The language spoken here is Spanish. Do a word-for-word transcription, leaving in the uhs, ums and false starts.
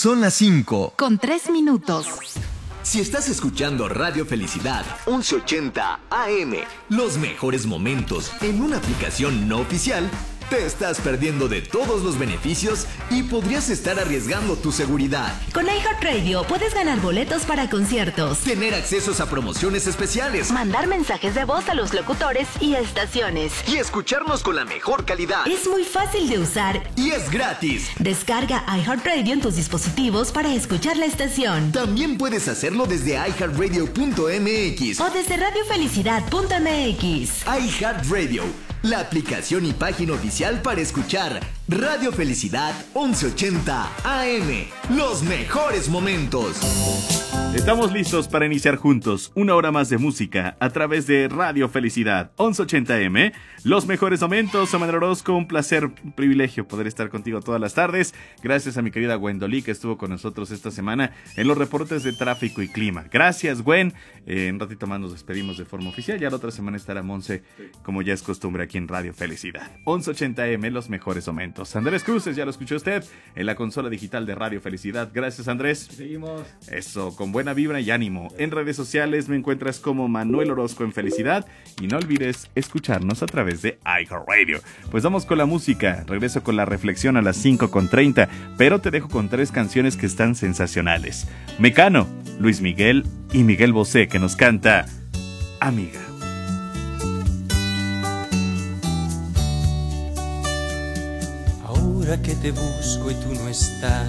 Son las cinco. Con tres minutos. Si estás escuchando Radio Felicidad once ochenta A M, los mejores momentos en una aplicación no oficial, te estás perdiendo de todos los beneficios y podrías estar arriesgando tu seguridad. Con iHeartRadio puedes ganar boletos para conciertos, tener accesos a promociones especiales, mandar mensajes de voz a los locutores y estaciones y escucharnos con la mejor calidad. Es muy fácil de usar y es gratis. Descarga iHeartRadio en tus dispositivos para escuchar la estación. También puedes hacerlo desde i heart radio punto m x o desde radio felicidad punto m x. iHeartRadio, la aplicación y página oficial para escuchar Radio Felicidad once ochenta A M. Los mejores momentos. Estamos listos para iniciar juntos una hora más de música a través de Radio Felicidad once ochenta A M. Los mejores momentos. Amanda Orozco, un placer, un privilegio poder estar contigo todas las tardes. Gracias a mi querida Gwendolí, que estuvo con nosotros esta semana en los reportes de tráfico y clima. Gracias, Gwen. Eh, en un ratito más nos despedimos de forma oficial. Ya la otra semana estará Monse, como ya es costumbre aquí en Radio Felicidad once ochenta A M, los mejores momentos. Andrés Cruces, ya lo escuchó usted en la consola digital de Radio Felicidad. Gracias, Andrés. Seguimos. Eso, con buena vibra y ánimo. En redes sociales me encuentras como Manuel Orozco en Felicidad y no olvides escucharnos a través de iHeartRadio. Pues vamos con la música. Regreso con la reflexión a las cinco con treinta, pero te dejo con tres canciones que están sensacionales. Mecano, Luis Miguel y Miguel Bosé, que nos canta Amiga. Ahora que te busco y tú no estás,